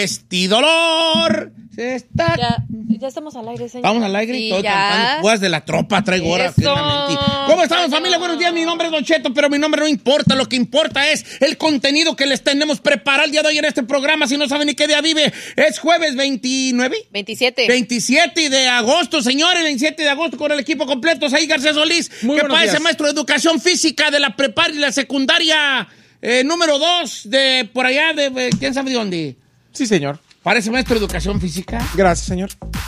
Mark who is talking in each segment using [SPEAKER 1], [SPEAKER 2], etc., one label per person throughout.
[SPEAKER 1] Dolor. Se está...
[SPEAKER 2] Ya estamos al aire, señor.
[SPEAKER 1] Vamos al aire y
[SPEAKER 2] sí,
[SPEAKER 1] todo cantando. Juegas de la tropa, traigo ahora. ¿Cómo estamos, familia? Buenos días, mi nombre es Don Cheto, pero mi nombre no importa. Lo que importa es el contenido que les tenemos preparado el día de hoy en este programa. Si no saben ni qué día vive, es jueves 29. 27 de agosto, señores. 27 de agosto con el equipo completo. Ahí García Solís, que parece maestro de educación física de la preparia y la secundaria número 2 de por allá de ¿quién sabe de dónde?
[SPEAKER 3] Sí, señor.
[SPEAKER 1] Parece maestro de educación física.
[SPEAKER 3] Gracias, señor.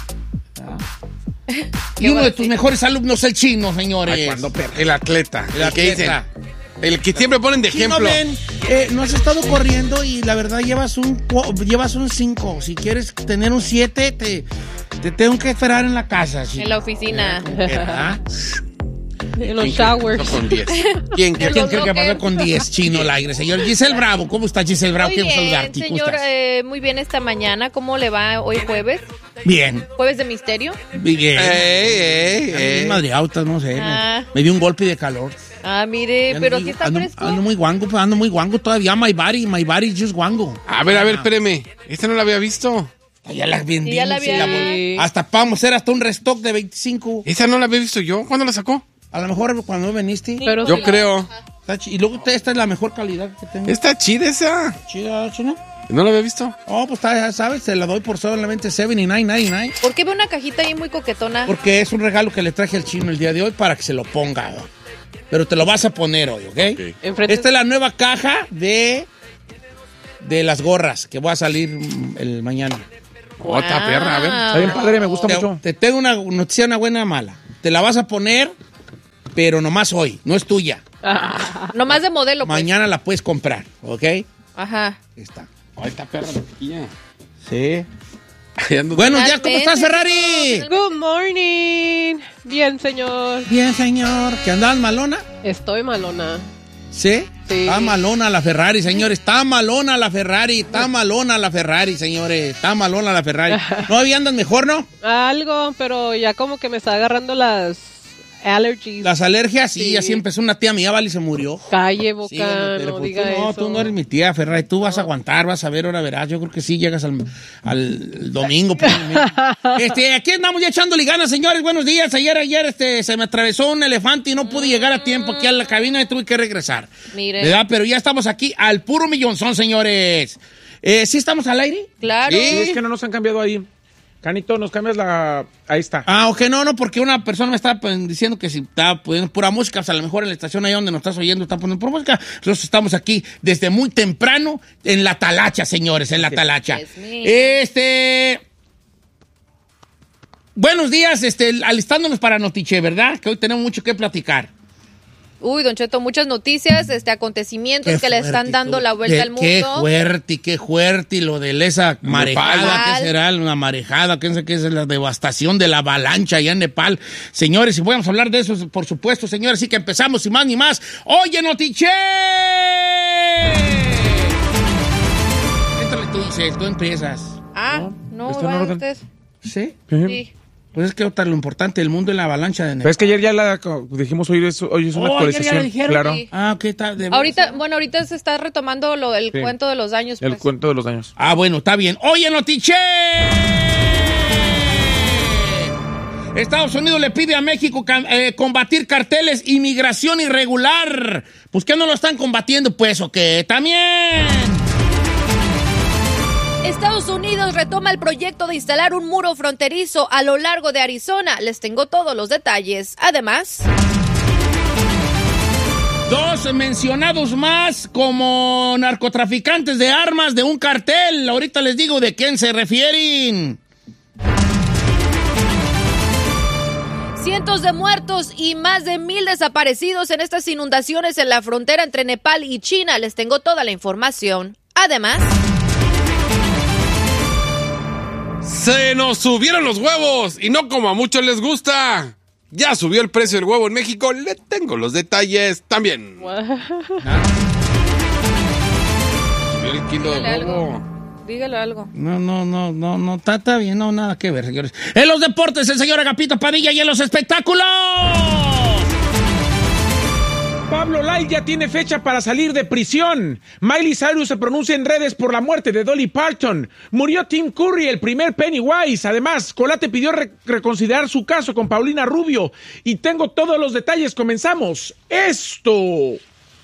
[SPEAKER 1] Y uno de tus mejores alumnos, el chino, señores.
[SPEAKER 3] Ay, cuando
[SPEAKER 4] El atleta.
[SPEAKER 1] El atleta.
[SPEAKER 4] El que siempre ponen de ejemplo.
[SPEAKER 1] No, ven, no has estado corriendo y la verdad llevas un 5. Si quieres tener un 7, te tengo que esperar en la casa. ¿Sí?
[SPEAKER 2] En la oficina.
[SPEAKER 5] En los showers.
[SPEAKER 4] Con 10. ¿Quién
[SPEAKER 1] cree que pasó con 10, chino al aire? Señor Giselle Bravo, ¿cómo está Giselle Bravo?
[SPEAKER 2] Muy bien, señor, muy bien esta mañana. ¿Cómo le va hoy jueves?
[SPEAKER 1] Bien.
[SPEAKER 2] ¿Jueves de misterio?
[SPEAKER 1] Bien. Madre autas, no sé. Me dio un golpe de calor.
[SPEAKER 2] Mire, pero aquí está fresco.
[SPEAKER 1] Ando muy guango todavía. My body is just guango.
[SPEAKER 4] A ver, espéreme. Esta no la había visto.
[SPEAKER 1] Ya la vendimos.
[SPEAKER 2] Sí, ya la había.
[SPEAKER 1] Hasta vamos a hacer hasta un restock de 25.
[SPEAKER 4] Esa no la había visto yo. ¿Cuándo la sacó?
[SPEAKER 1] A lo mejor cuando viniste.
[SPEAKER 5] Pero
[SPEAKER 4] yo creo.
[SPEAKER 1] Y luego esta es la mejor calidad que tengo.
[SPEAKER 4] Está chida esa.
[SPEAKER 1] Chida, chino.
[SPEAKER 4] ¿No la había visto?
[SPEAKER 1] Oh, pues ya sabes, se la doy por solamente $79.99.
[SPEAKER 2] ¿Por qué ve una cajita ahí muy coquetona?
[SPEAKER 1] Porque es un regalo que le traje al chino el día de hoy para que se lo ponga. Pero te lo vas a poner hoy, ¿ok? Esta es la nueva caja de las gorras que voy a salir el mañana.
[SPEAKER 4] Otra perra, a ver.
[SPEAKER 3] Está bien padre, me gusta mucho.
[SPEAKER 1] Te tengo una noticia, una buena mala. Te la vas a poner, pero nomás hoy, no es tuya.
[SPEAKER 2] Nomás de modelo, pues.
[SPEAKER 1] Mañana la puedes comprar, ¿ok?
[SPEAKER 2] Ajá.
[SPEAKER 1] Ahí está.
[SPEAKER 4] Esta perra de chiquilla.
[SPEAKER 1] Sí. Buenos días, ¿cómo estás, Ferrari?
[SPEAKER 5] Good morning. Bien, señor.
[SPEAKER 1] Bien, señor. ¿Que andabas malona?
[SPEAKER 5] Estoy malona.
[SPEAKER 1] ¿Sí?
[SPEAKER 5] Sí.
[SPEAKER 1] Está malona la Ferrari, señores. Está malona la Ferrari. Está malona la Ferrari, señores. Está malona la Ferrari. ¿No había andas mejor, no?
[SPEAKER 5] Algo, pero ya como que me está agarrando las allergies.
[SPEAKER 1] Las alergias, sí,
[SPEAKER 5] Sí.
[SPEAKER 1] así empezó una tía mía, vale, y se murió.
[SPEAKER 5] Calle, boca,
[SPEAKER 1] Sí, pero
[SPEAKER 5] no
[SPEAKER 1] pues
[SPEAKER 5] diga
[SPEAKER 1] tú no,
[SPEAKER 5] eso.
[SPEAKER 1] tú no eres mi tía, Ferrari. Tú vas a aguantar, vas a ver, ahora verás. Yo creo que sí llegas al domingo. Pues, aquí andamos ya echándole ganas, señores. Buenos días. Ayer se me atravesó un elefante y no pude llegar a tiempo aquí a la cabina y tuve que regresar.
[SPEAKER 2] Mire.
[SPEAKER 1] ¿Verdad? Pero ya estamos aquí al puro millonzón, señores. ¿Sí estamos al aire?
[SPEAKER 2] Claro.
[SPEAKER 3] Sí, es que no nos han cambiado ahí. Canito, nos cambias la... Ahí está.
[SPEAKER 1] Ok, no, porque una persona me estaba diciendo que si estaba poniendo pura música, pues a lo mejor en la estación ahí donde nos estás oyendo está poniendo pura música. Nosotros estamos aquí desde muy temprano en la talacha, señores, en la talacha. Buenos días, alistándonos para Notiche, ¿verdad? Que hoy tenemos mucho que platicar.
[SPEAKER 2] Uy, Don Cheto, muchas noticias, acontecimientos que le están dando la vuelta al mundo.
[SPEAKER 1] Qué fuerte, y lo de esa marejada,
[SPEAKER 2] Nepal.
[SPEAKER 1] ¿qué será? Una marejada, ¿qué es la devastación de la avalancha allá en Nepal? Señores, y vamos a hablar de eso, por supuesto, señores, así que empezamos, sin más ni más. ¡Oye, Notiche! Éntrale tú, Giselle, tú empiezas.
[SPEAKER 2] No,
[SPEAKER 3] ¿Está en orden?
[SPEAKER 2] ustedes.
[SPEAKER 1] ¿Sí?
[SPEAKER 2] Sí.
[SPEAKER 1] Pues es que lo importante del mundo es la avalancha de Nepal.
[SPEAKER 3] Pero es que ayer ya la dijimos, hoy es una
[SPEAKER 1] ayer ya
[SPEAKER 3] actualización.
[SPEAKER 1] la dijeron.
[SPEAKER 3] Claro.
[SPEAKER 2] Sí.
[SPEAKER 1] Ok, está.
[SPEAKER 2] Ahorita se está retomando el
[SPEAKER 3] Sí.
[SPEAKER 2] cuento de los daños.
[SPEAKER 3] El
[SPEAKER 2] pues.
[SPEAKER 3] cuento de los daños.
[SPEAKER 1] Bueno, está bien. Oye, Notiche. Estados Unidos le pide a México combatir carteles, inmigración irregular. Pues que no lo están combatiendo, pues, ¿o qué? También.
[SPEAKER 2] Estados Unidos retoma el proyecto de instalar un muro fronterizo a lo largo de Arizona. Les tengo todos los detalles. Además,
[SPEAKER 1] 2 mencionados más como narcotraficantes de armas de un cartel. Ahorita les digo de quién se refieren.
[SPEAKER 2] cientos de muertos y más de 1,000 desaparecidos en estas inundaciones en la frontera entre Nepal y China. Les tengo toda la información. Además,
[SPEAKER 4] Se nos subieron los huevos y no como a muchos les gusta. Ya subió el precio del huevo en México. Le tengo los detalles también. Subió el kilo de huevo.
[SPEAKER 2] Dígale algo.
[SPEAKER 1] No, está bien, no, nada que ver, señores. En los deportes, el señor Agapito Padilla, y en los espectáculos.
[SPEAKER 3] Pablo Lyle ya tiene fecha para salir de prisión. Miley Cyrus se pronuncia en redes por la muerte de Dolly Parton. Murió Tim Curry, el primer Pennywise. Además, Colate pidió reconsiderar su caso con Paulina Rubio. Y tengo todos los detalles. Comenzamos. Esto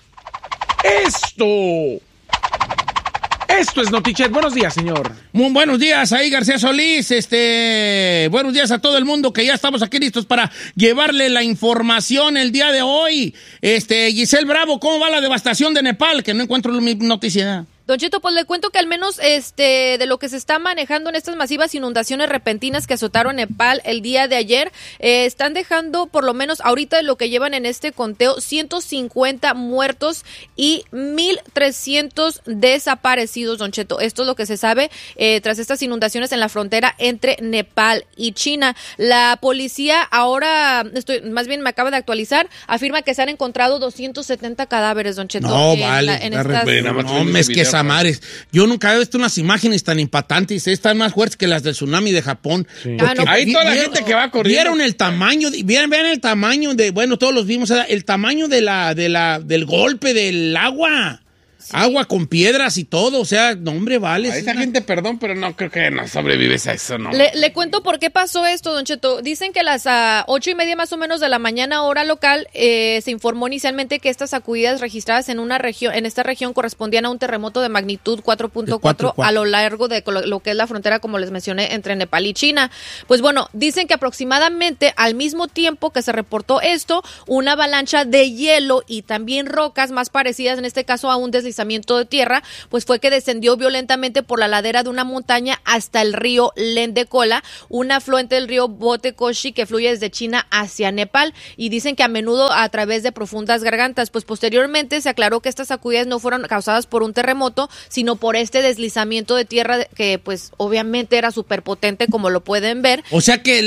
[SPEAKER 3] es Notichet. Buenos días, señor.
[SPEAKER 1] Muy buenos días ahí, García Solís. Buenos días a todo el mundo, que ya estamos aquí listos para llevarle la información el día de hoy. Giselle Bravo, ¿cómo va la devastación de Nepal? Que no encuentro mi noticia.
[SPEAKER 2] Don Cheto, pues le cuento que al menos de lo que se está manejando en estas masivas inundaciones repentinas que azotaron Nepal el día de ayer, están dejando por lo menos ahorita de lo que llevan en este conteo 150 muertos y 1,300 desaparecidos, Don Cheto. Esto es lo que se sabe tras estas inundaciones en la frontera entre Nepal y China. La policía ahora, más bien me acaba de actualizar, afirma que se han encontrado 270 cadáveres, Don Cheto.
[SPEAKER 1] No, vale. Es que esa madres. Yo nunca he visto unas imágenes tan impactantes. Están más fuertes que las del tsunami de Japón.
[SPEAKER 3] Sí. Ahí toda la gente que va corriendo.
[SPEAKER 1] Vieron el tamaño, vean el tamaño de, bueno, todos los vimos, el tamaño del golpe del agua. Sí. Agua con piedras y todo, o sea, no, hombre, vale.
[SPEAKER 4] A esa gente, perdón, pero no creo que no sobrevives a eso, ¿no?
[SPEAKER 2] Le cuento por qué pasó esto, Don Cheto. Dicen que a las 8:30 más o menos de la mañana, hora local, se informó inicialmente que estas sacudidas registradas en esta región correspondían a un terremoto de magnitud 4.4 a lo largo de lo que es la frontera, como les mencioné, entre Nepal y China. Pues bueno, dicen que aproximadamente al mismo tiempo que se reportó esto, una avalancha de hielo y también rocas más parecidas, en este caso a un deslizamiento de tierra, pues fue que descendió violentamente por la ladera de una montaña hasta el río Lendekola, un afluente del río Botekoshi que fluye desde China hacia Nepal, y dicen que a menudo a través de profundas gargantas. Pues posteriormente se aclaró que estas sacudidas no fueron causadas por un terremoto, sino por este deslizamiento de tierra que pues obviamente era súper potente, como lo pueden ver.
[SPEAKER 1] O sea que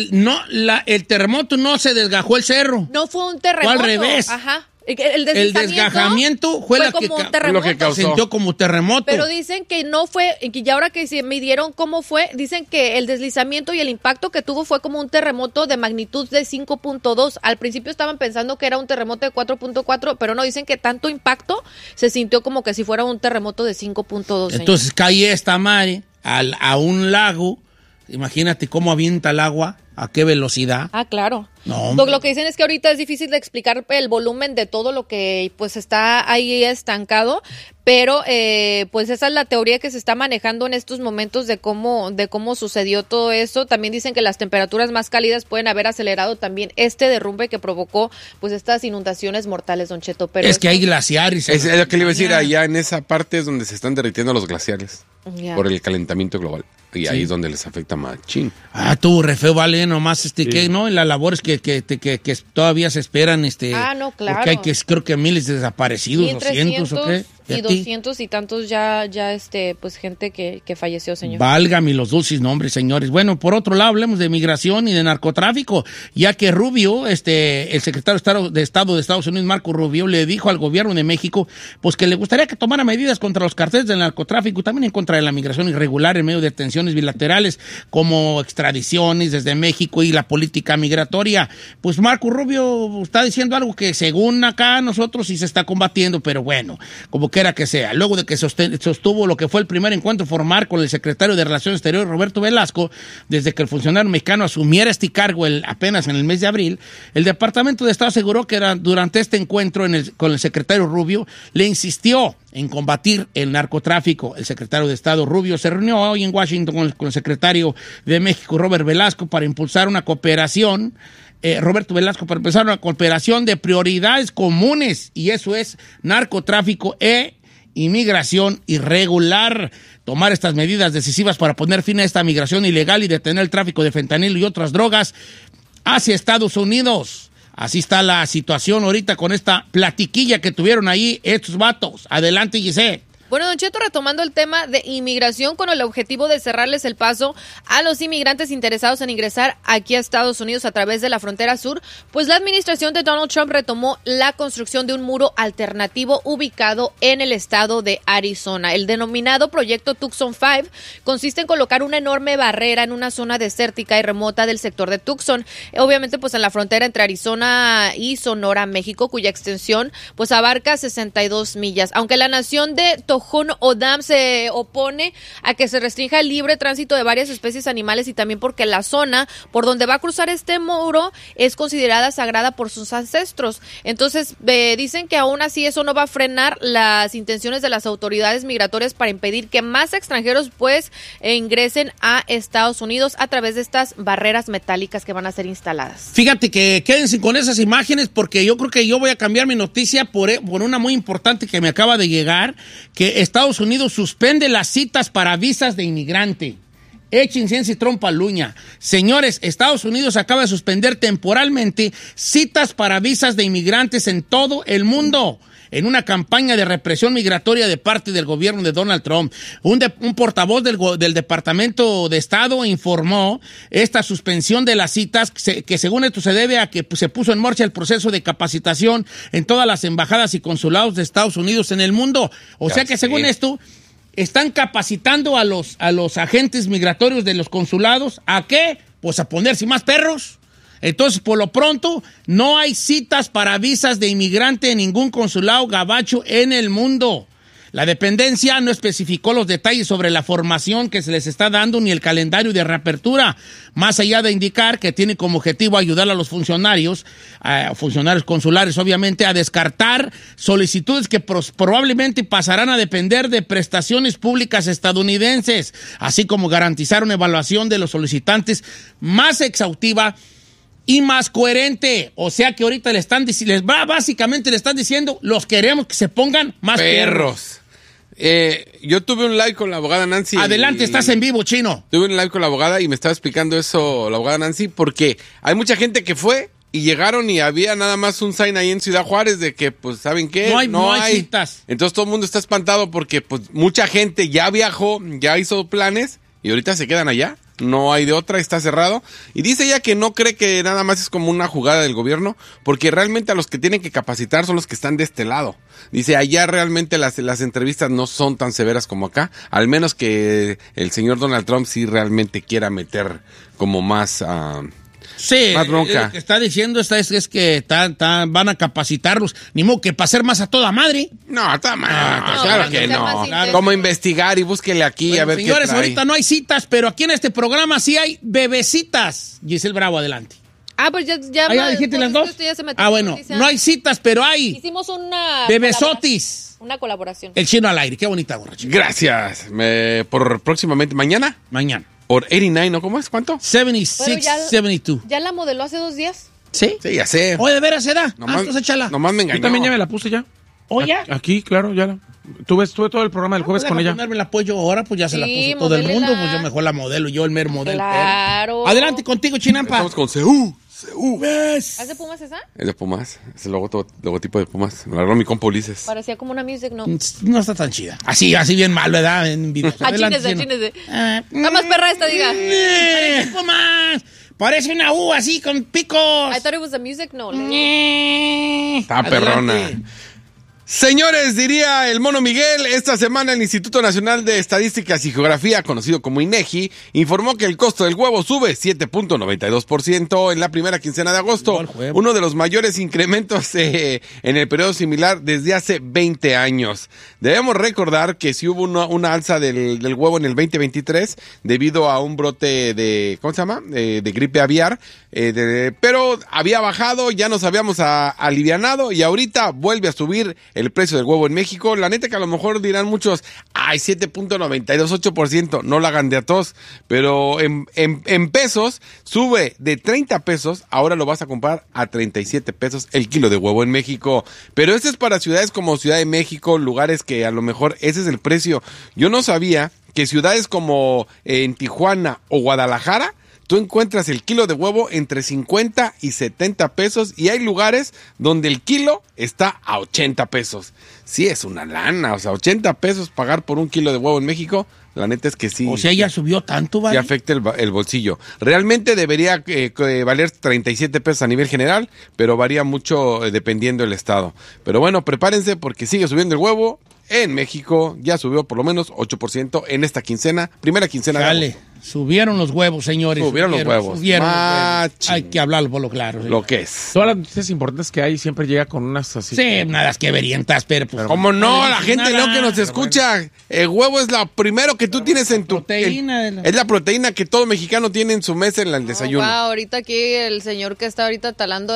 [SPEAKER 1] el terremoto no se desgajó el cerro.
[SPEAKER 2] No fue un terremoto.
[SPEAKER 1] Fue al revés.
[SPEAKER 2] Ajá.
[SPEAKER 1] El desgajamiento fue
[SPEAKER 2] lo
[SPEAKER 1] que causó. Sintió como terremoto.
[SPEAKER 2] Pero dicen que no fue, y ahora que se midieron cómo fue, dicen que el deslizamiento y el impacto que tuvo fue como un terremoto de magnitud de 5.2. Al principio estaban pensando que era un terremoto de 4.4, pero no, dicen que tanto impacto se sintió como que si fuera un terremoto de 5.2.
[SPEAKER 1] Entonces cae esta madre a un lago. Imagínate cómo avienta el agua, a qué velocidad.
[SPEAKER 2] Ah, claro.
[SPEAKER 1] No,
[SPEAKER 2] lo que dicen es que ahorita es difícil de explicar el volumen de todo lo que pues está ahí estancado, pero pues esa es la teoría que se está manejando en estos momentos de cómo sucedió todo eso. También dicen que las temperaturas más cálidas pueden haber acelerado también este derrumbe que provocó pues estas inundaciones mortales, Don Cheto. Pero
[SPEAKER 1] es que hay glaciares.
[SPEAKER 4] Es lo que le iba a decir, allá en esa parte es donde se están derritiendo los glaciares por el calentamiento global. Y ahí es donde les afecta machín.
[SPEAKER 1] Tú, re feo, vale, nomás, que no, en las labores que todavía se esperan,
[SPEAKER 2] no, claro.
[SPEAKER 1] Porque hay creo que miles de desaparecidos, 200, ¿o qué?
[SPEAKER 2] Y 200 y tantos ya pues gente que falleció, señor.
[SPEAKER 1] Válgame los dulces nombres, señores. Bueno, por otro lado, hablemos de migración y de narcotráfico, ya que Rubio, el secretario de Estado de Estados Unidos, Marco Rubio, le dijo al gobierno de México, pues que le gustaría que tomara medidas contra los carteles del narcotráfico y también en contra de la migración irregular en medio de tensiones bilaterales como extradiciones desde México y la política migratoria. Pues Marco Rubio está diciendo algo que según acá nosotros sí se está combatiendo, pero bueno, como quiera que sea. Luego de que sostuvo lo que fue el primer encuentro formal con el secretario de Relaciones Exteriores, Roberto Velasco, desde que el funcionario mexicano asumiera este cargo apenas en el mes de abril, el Departamento de Estado aseguró que durante este encuentro con el secretario Rubio le insistió en combatir el narcotráfico. El secretario de Estado Rubio se reunió hoy en Washington con el secretario de México, Robert Velasco, para impulsar una cooperación. Roberto Velasco, para empezar una cooperación de prioridades comunes, y eso es narcotráfico e inmigración irregular. Tomar estas medidas decisivas para poner fin a esta migración ilegal y detener el tráfico de fentanilo y otras drogas hacia Estados Unidos. Así está la situación ahorita con esta platiquilla que tuvieron ahí estos vatos. Adelante, Giselle.
[SPEAKER 2] Bueno, Don Cheto, retomando el tema de inmigración con el objetivo de cerrarles el paso a los inmigrantes interesados en ingresar aquí a Estados Unidos a través de la frontera sur, pues la administración de Donald Trump retomó la construcción de un muro alternativo ubicado en el estado de Arizona. El denominado Proyecto Tucson 5 consiste en colocar una enorme barrera en una zona desértica y remota del sector de Tucson, obviamente pues en la frontera entre Arizona y Sonora, México, cuya extensión pues abarca 62 millas. Aunque la nación de Tojon O'Dam se opone a que se restrinja el libre tránsito de varias especies animales y también porque la zona por donde va a cruzar este muro es considerada sagrada por sus ancestros. Entonces dicen que aún así eso no va a frenar las intenciones de las autoridades migratorias para impedir que más extranjeros pues ingresen a Estados Unidos a través de estas barreras metálicas que van a ser instaladas.
[SPEAKER 1] Fíjate que quédense con esas imágenes porque yo creo que yo voy a cambiar mi noticia por una muy importante que me acaba de llegar, que Estados Unidos suspende las citas para visas de inmigrante. Échense en trompa luña. Señores, Estados Unidos acaba de suspender temporalmente citas para visas de inmigrantes en todo el mundo, en una campaña de represión migratoria de parte del gobierno de Donald Trump. Un portavoz del Departamento de Estado informó esta suspensión de las citas, que según esto se debe a que se puso en marcha el proceso de capacitación en todas las embajadas y consulados de Estados Unidos en el mundo. O sea que según esto, están capacitando a los agentes migratorios de los consulados. ¿A qué? Pues a ponerse más perros. Entonces, por lo pronto, no hay citas para visas de inmigrante en ningún consulado gabacho en el mundo. La dependencia no especificó los detalles sobre la formación que se les está dando ni el calendario de reapertura, más allá de indicar que tiene como objetivo ayudar a los funcionarios consulares, obviamente, a descartar solicitudes que probablemente pasarán a depender de prestaciones públicas estadounidenses, así como garantizar una evaluación de los solicitantes más exhaustiva y más coherente. O sea que ahorita básicamente le están diciendo, los queremos que se pongan más perros.
[SPEAKER 4] Yo tuve un live con la abogada Nancy.
[SPEAKER 1] Adelante, estás en vivo, Chino.
[SPEAKER 4] Tuve un live con la abogada y me estaba explicando eso la abogada Nancy, porque hay mucha gente que fue y llegaron y había nada más un sign ahí en Ciudad Juárez de que, pues, ¿saben qué?
[SPEAKER 1] No hay citas.
[SPEAKER 4] Entonces todo el mundo está espantado porque, pues, mucha gente ya viajó, ya hizo planes y ahorita se quedan allá. No hay de otra, está cerrado. Y dice ella que no cree que nada más es como una jugada del gobierno, porque realmente a los que tienen que capacitar son los que están de este lado. Dice, allá realmente las entrevistas no son tan severas como acá, al menos que el señor Donald Trump sí realmente quiera meter como más...
[SPEAKER 1] Sí,
[SPEAKER 4] más bronca.
[SPEAKER 1] Lo que está diciendo es que van a capacitarlos, ni modo que para ser más a toda madre.
[SPEAKER 4] No, a toda madre, claro que no. Claro. Como investigar y búsquele aquí, bueno, a ver
[SPEAKER 1] señores,
[SPEAKER 4] qué trae.
[SPEAKER 1] Ahorita no hay citas, pero aquí en este programa sí hay bebecitas. Giselle Bravo, adelante.
[SPEAKER 2] Pues ya
[SPEAKER 1] dijiste las dos. Bueno, no hay citas, pero hay.
[SPEAKER 2] Hicimos una
[SPEAKER 1] bebesotis.
[SPEAKER 2] Una colaboración.
[SPEAKER 1] El Chino al aire, qué bonita borracha.
[SPEAKER 4] Gracias. Por próximamente mañana. Por 89, ¿no? ¿Cómo es? ¿Cuánto?
[SPEAKER 1] 76, 72.
[SPEAKER 2] ¿Ya la modeló hace 2 días?
[SPEAKER 1] ¿Sí?
[SPEAKER 4] Sí, ya sé.
[SPEAKER 1] ¿De veras se da? Entonces échala.
[SPEAKER 4] Nomás me engañó.
[SPEAKER 3] Yo también ya me la puse ya.
[SPEAKER 1] ¿Ya?
[SPEAKER 3] Aquí, claro, ya. Tuve todo el programa del jueves con ella.
[SPEAKER 1] Ponerme el apoyo ahora, pues ya se la puso todo el mundo, pues yo mejor la modelo, yo el mero modelo.
[SPEAKER 2] Claro.
[SPEAKER 1] Adelante contigo, Chinampa.
[SPEAKER 4] Estamos con CU.
[SPEAKER 2] ¿Es de Pumas esa?
[SPEAKER 4] Es de Pumas. Es el logotipo de Pumas. Me lo agarró mi compa Ulises.
[SPEAKER 2] Parecía como una music, ¿no?
[SPEAKER 1] No está tan chida. Así bien mal, ¿verdad? En video.
[SPEAKER 2] Achínese. Está más perra esta, diga.
[SPEAKER 1] Parece Pumas. Parece una U así con picos.
[SPEAKER 2] I thought it was a music, no.
[SPEAKER 4] Está perrona. Señores, diría el Mono Miguel, esta semana el Instituto Nacional de Estadísticas y Geografía, conocido como INEGI, informó que el costo del huevo sube 7.92% en la primera quincena de agosto, uno de los mayores incrementos en el periodo similar desde hace 20 años. Debemos recordar que sí hubo una alza del huevo en el 2023 debido a un brote de, ¿cómo se llama? De gripe aviar, pero había bajado, ya nos habíamos alivianado y ahorita vuelve a subir el precio del huevo en México. La neta que a lo mejor dirán muchos, 7.928%, no la hagan de a tos, pero en pesos sube de 30 pesos, ahora lo vas a comprar a 37 pesos el kilo de huevo en México. Pero este es para ciudades como Ciudad de México, lugares que a lo mejor ese es el precio. Yo no sabía que ciudades como en Tijuana o Guadalajara tú encuentras el kilo de huevo entre 50 y 70 pesos y hay lugares donde el kilo está a 80 pesos. Sí, es una lana, o sea, 80 pesos pagar por un kilo de huevo en México, la neta es que sí.
[SPEAKER 1] O sea, ya subió tanto, ¿vale?
[SPEAKER 4] Sí afecta el bolsillo. Realmente debería valer 37 pesos a nivel general, pero varía mucho dependiendo del estado. Pero bueno, prepárense porque sigue subiendo el huevo. En México ya subió por lo menos 8% en esta primera quincena.
[SPEAKER 1] Dale, subieron los huevos, señores.
[SPEAKER 4] Subieron los huevos.
[SPEAKER 1] Hay que hablarlo por lo claro. Señor.
[SPEAKER 4] Lo que es.
[SPEAKER 3] Todas las noticias importantes que hay siempre llega con unas así.
[SPEAKER 1] Sí, nada que verientas, pero pues,
[SPEAKER 4] ¿cómo no? La gente no que nos escucha. El huevo es lo primero que tú tienes en tu...
[SPEAKER 1] proteína.
[SPEAKER 4] Es la proteína que todo mexicano tiene en su mesa en el desayuno.
[SPEAKER 2] Wow, ahorita aquí el señor que está ahorita talando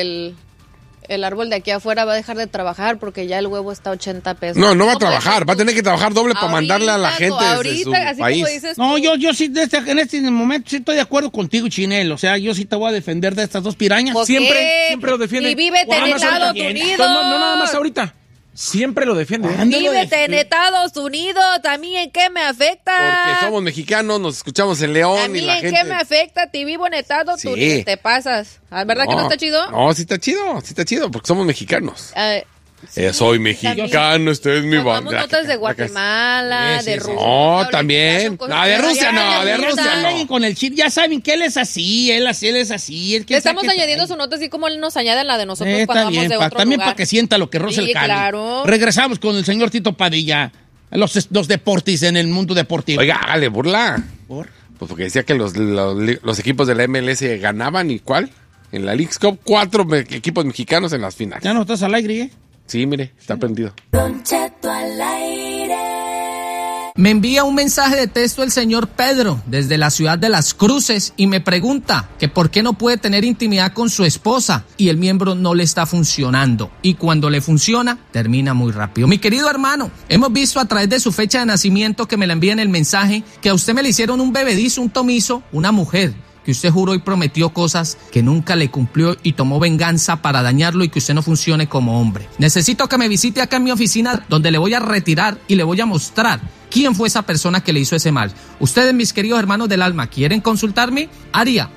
[SPEAKER 2] el árbol de aquí afuera va a dejar de trabajar porque ya el huevo está a 80 pesos.
[SPEAKER 4] No va a trabajar, va a tener que trabajar doble para mandarle a la gente desde su
[SPEAKER 2] así
[SPEAKER 4] país.
[SPEAKER 2] Como dices
[SPEAKER 1] no,
[SPEAKER 2] tú.
[SPEAKER 1] yo sí, en este momento sí estoy de acuerdo contigo, Chinel. O sea, yo sí te voy a defender de estas dos pirañas.
[SPEAKER 2] ¿Por
[SPEAKER 3] Siempre lo defiende.
[SPEAKER 2] Y vívete en Estados Unidos.
[SPEAKER 3] No, nada más ahorita. Siempre lo defiende.
[SPEAKER 2] Vívete en Estados Unidos. ¿A mí en qué me afecta?
[SPEAKER 4] Porque somos mexicanos, nos escuchamos en León.
[SPEAKER 2] ¿A mí
[SPEAKER 4] y la
[SPEAKER 2] en
[SPEAKER 4] gente...
[SPEAKER 2] qué me afecta? Te vivo en Estados
[SPEAKER 4] Sí.
[SPEAKER 2] Unidos. Te pasas. ¿Verdad que no está chido?
[SPEAKER 4] No, sí está chido, porque somos mexicanos. Soy mexicano, este es mi
[SPEAKER 2] Tomamos
[SPEAKER 4] bandera.
[SPEAKER 2] notas de Guatemala,
[SPEAKER 1] Sí,
[SPEAKER 2] de
[SPEAKER 1] sí, sí.
[SPEAKER 2] Rusia.
[SPEAKER 4] No, también.
[SPEAKER 2] Son
[SPEAKER 4] No, de
[SPEAKER 2] cosas-
[SPEAKER 4] Rusia no, de Rusia no.
[SPEAKER 1] Con el chip, ya saben que él es así, él es así.
[SPEAKER 2] Le estamos añadiendo su nota así como él nos añade la de nosotros cuando
[SPEAKER 1] Está
[SPEAKER 2] vamos
[SPEAKER 1] bien,
[SPEAKER 2] de otro
[SPEAKER 1] también
[SPEAKER 2] lugar.
[SPEAKER 1] para que sienta lo que roza
[SPEAKER 2] Sí,
[SPEAKER 1] el cali.
[SPEAKER 2] claro.
[SPEAKER 1] Regresamos con el señor Tito Padilla. Los deportes en el mundo deportivo.
[SPEAKER 4] Oiga, hágale burla.
[SPEAKER 1] ¿Por?
[SPEAKER 4] Pues porque decía que los equipos de la MLS ganaban, ¿y cuál? En la Leagues Cup, 4 equipos mexicanos en las finales.
[SPEAKER 1] Ya no estás al aire, ¿eh?
[SPEAKER 4] Sí, mire, está prendido.
[SPEAKER 6] Don Cheto al aire.
[SPEAKER 7] Me envía un mensaje de texto el señor Pedro desde la ciudad de Las Cruces y me pregunta que por qué no puede tener intimidad con su esposa y el miembro no le está funcionando. Y cuando le funciona, termina muy rápido. Mi querido hermano, hemos visto a través de su fecha de nacimiento que me la envía en el mensaje que a usted me le hicieron un bebedizo, un tomizo, una mujer que usted juró y prometió cosas que nunca le cumplió y tomó venganza para dañarlo y que usted no funcione como hombre. Necesito que me visite acá en mi oficina donde le voy a retirar y le voy a mostrar quién fue esa persona que le hizo ese mal. Ustedes, mis queridos hermanos del alma, ¿quieren consultarme? Área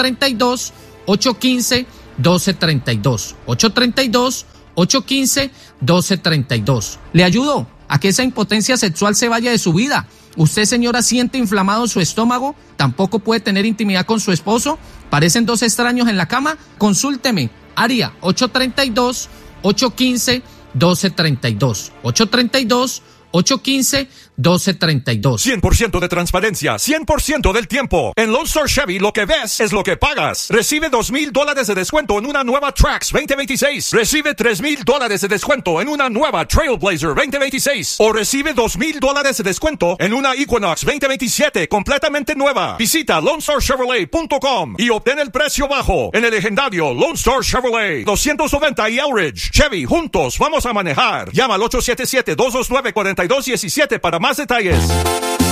[SPEAKER 7] 832-815-1232. 832-815-1232. ¿Le ayudo a que esa impotencia sexual se vaya de su vida? ¿Usted, señora, siente inflamado su estómago? ¿Tampoco puede tener intimidad con su esposo? ¿Parecen dos extraños en la cama? Consúlteme. Área 832-815-1232. 832-815-1232.
[SPEAKER 8] 100% de transparencia, 100% del tiempo. En Lone Star Chevy lo que ves es lo que pagas. Recibe $2,000 de descuento en una nueva Trax 2026. Recibe $3,000 de descuento en una nueva Trailblazer 2026. O recibe $2,000 de descuento en una Equinox 2027 completamente nueva. Visita LoneStarChevrolet.com y obtén el precio bajo en el legendario Lone Star Chevrolet 290 y Elridge. Chevy, juntos vamos a manejar. Llama al 877-229-4217 para más detalles.